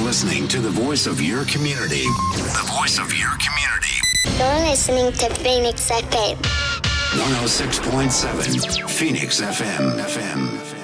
listening to the voice of your community. The voice of your community. You're listening to Phoenix FM. 106.7 Phoenix FM.